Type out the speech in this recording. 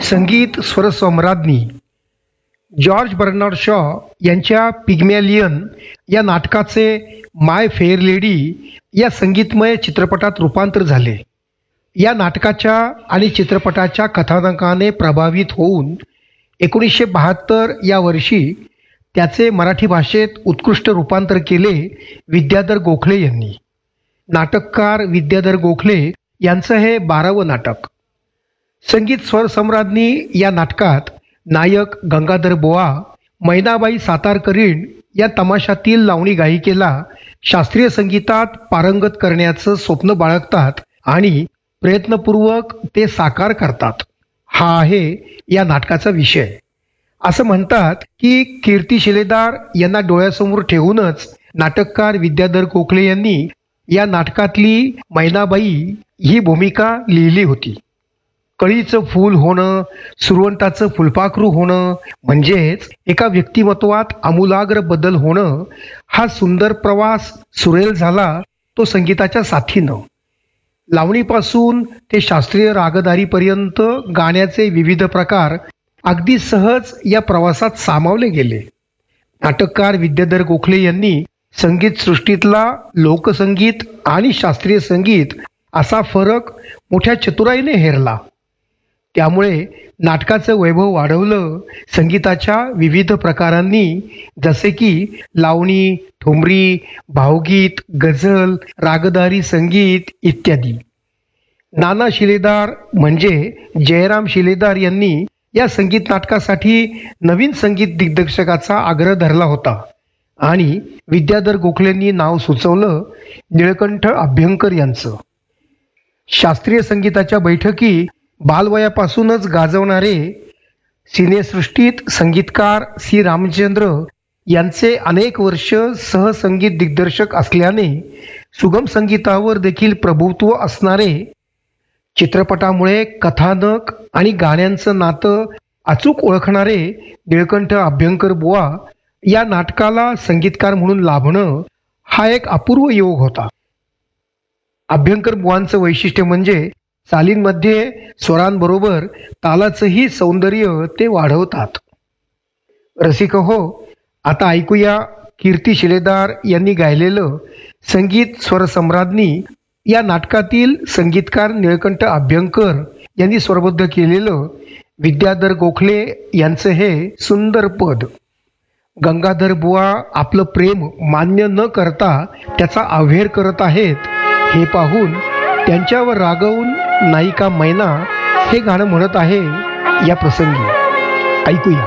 संगीत स्वरसम्राज्ञी George Bernard Shaw यांच्या Pygmalion या नाटकाचे माय फेअर लेडी या संगीतमय चित्रपटात रूपांतर झाले. या नाटकाच्या आणि चित्रपटाच्या कथानकाने प्रभावित होऊन 1972 या वर्षी त्याचे मराठी भाषेत उत्कृष्ट रूपांतर केले विद्याधर गोखले यांनी. नाटककार विद्याधर गोखले यांचं हे 12वं नाटक. संगीत स्वरसम्राज्ञी या नाटकात नायक गंगाधर बुवा मैनाबाई सातारकरीण या तमाशातील लावणी गायिकेला शास्त्रीय संगीतात पारंगत करण्याचं स्वप्न बाळगतात आणि प्रयत्नपूर्वक ते साकार करतात. हा आहे या नाटकाचा विषय. असं म्हणतात की कीर्ती शिलेदार यांना डोळ्यासमोर ठेवूनच नाटककार विद्याधर गोखले यांनी या नाटकातली मैनाबाई ही भूमिका लिहिली होती. कळीचं फूल होणं, सुरवंटाचं फुलपाखरू होणं म्हणजेच एका व्यक्तिमत्वात आमूलाग्र बदल होणं. हा सुंदर प्रवास सुरेल झाला तो संगीताच्या साथीनं. लावणीपासून ते शास्त्रीय रागदारीपर्यंत गाण्याचे विविध प्रकार अगदी सहज या प्रवासात सामावले गेले. नाटककार विद्याधर गोखले यांनी संगीत सृष्टीतला लोकसंगीत आणि शास्त्रीय संगीत असा फरक मोठ्या चतुराईने हेरला. त्यामुळे नाटकाचं वैभव वाढवलं संगीताच्या विविध प्रकारांनी, जसे की लावणी, ठुमरी, भावगीत, गझल, रागदारी संगीत इत्यादी. नाना शिलेदार म्हणजे जयराम शिलेदार यांनी या संगीत नाटकासाठी नवीन संगीत दिग्दर्शकाचा आग्रह धरला होता आणि विद्याधर गोखलेंनी नाव सुचवलं निळकंठ अभ्यंकर यांचं. शास्त्रीय संगीताच्या बैठकी बालवयापासूनच गाजवणारे सिनेसृष्टीत संगीतकार सी रामचंद्र यांचे अनेक वर्ष सहसंगीत दिग्दर्शक असल्याने सुगम संगीतावर देखील प्रभुत्व असणारे, चित्रपटामुळे कथानक आणि गाण्यांचं नातं अचूक ओळखणारे निळकंठ अभ्यंकर बुवा या नाटकाला संगीतकार म्हणून लाभणं हा एक अपूर्व योग होता. अभ्यंकर बुवांचं वैशिष्ट्य म्हणजे चालींमध्ये स्वरांबरोबर तालाचंही सौंदर्य ते वाढवतात. रसिक हो, आता ऐकूया कीर्ती शिलेदार यांनी गायलेलं संगीत स्वरसम्राज्ञी या नाटकातील संगीतकार निळकंठ अभ्यंकर यांनी स्वरबद्ध केलेलं विद्याधर गोखले यांचं हे सुंदर पद. गंगाधर बुवा आपलं प्रेम मान्य न करता त्याचा अव्हेर करत आहेत हे पाहून त्यांच्यावर रागवून नायिका मैना हे गाणं म्हणत आहे या प्रसंगी. ऐकूया.